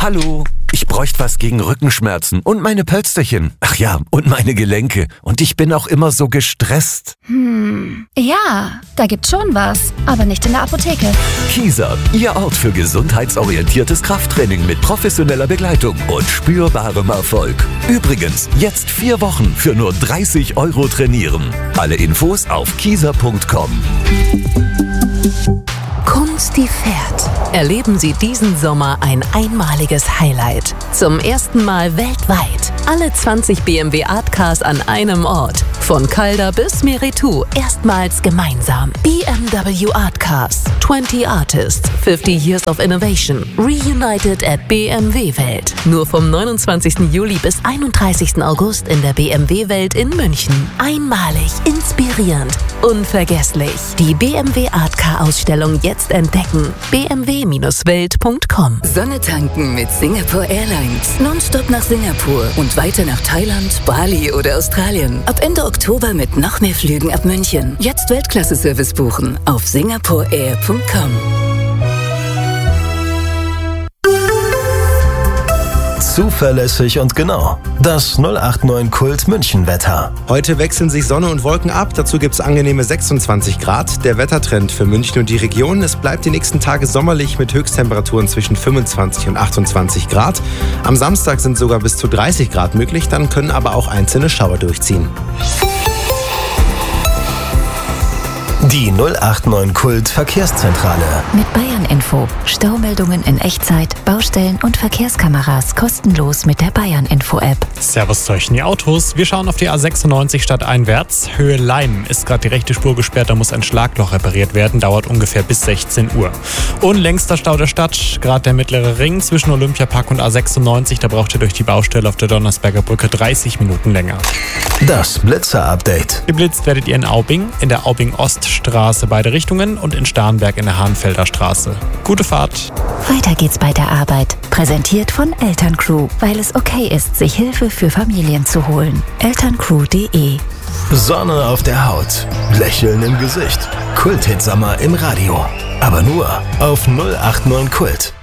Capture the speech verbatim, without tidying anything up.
Hallo, ich bräuchte was gegen Rückenschmerzen und meine Pölsterchen. Ach ja, und meine Gelenke. Und ich bin auch immer so gestresst. Hm, ja, da gibt's schon was, aber nicht in der Apotheke. Kieser, Ihr Ort für gesundheitsorientiertes Krafttraining mit professioneller Begleitung und spürbarem Erfolg. Übrigens, jetzt vier Wochen für nur dreißig Euro trainieren. Alle Infos auf kieser punkt com. Kunst, die fährt. Erleben Sie diesen Sommer ein einmaliges Highlight. Zum ersten Mal weltweit. Alle zwanzig B M W Artcars an einem Ort. Von Calder bis Meritou. Erstmals gemeinsam. B M W Artcars. zwanzig Artists. fünfzig Years of Innovation. Reunited at B M W Welt. Nur vom neunundzwanzigsten Juli bis einunddreißigsten August in der B M W Welt in München. Einmalig, inspirierend, unvergesslich. Die B M W Artcar Ausstellung jetzt entdecken. b m w Bindestrich welt punkt com. Sonne tanken mit Singapore Airlines. Nonstop nach Singapur und weiter nach Thailand, Bali oder Australien. Ab Ende Oktober mit noch mehr Flügen ab München. Jetzt Weltklasse-Service buchen auf singapore air punkt com. Zuverlässig und genau. Das null acht neun Kult München Wetter. Heute wechseln sich Sonne und Wolken ab. Dazu gibt es angenehme sechsundzwanzig Grad. Der Wettertrend für München und die Region. Es bleibt die nächsten Tage sommerlich mit Höchsttemperaturen zwischen fünfundzwanzig und achtundzwanzig Grad. Am Samstag sind sogar bis zu dreißig Grad möglich. Dann können aber auch einzelne Schauer durchziehen. Die null acht neun Kult Verkehrszentrale. Mit Bayern Info. Staumeldungen in Echtzeit, Baustellen und Verkehrskameras kostenlos mit der Bayern Info App. Servus zu euch in die Autos. Wir schauen auf die A sechsundneunzig stadteinwärts. Höhe Leim ist gerade die rechte Spur gesperrt. Da muss ein Schlagloch repariert werden. Dauert ungefähr bis sechzehn Uhr. Und längster Stau der Stadt. Gerade der mittlere Ring zwischen Olympiapark und A sechsundneunzig. Da braucht ihr durch die Baustelle auf der Donnersberger Brücke dreißig Minuten länger. Das Blitzer-Update. Geblitzt werdet ihr in Aubing, in der Aubing-Oststraße beide Richtungen und in Starnberg in der Hahnfelder Straße. Gute Fahrt. Weiter geht's bei der Arbeit. Präsentiert von Elterncrew, weil es okay ist, sich Hilfe für Familien zu holen. elterncrew punkt de. Sonne auf der Haut, Lächeln im Gesicht. Kult-Hit-Sommer im Radio. Aber nur auf null acht neun Kult.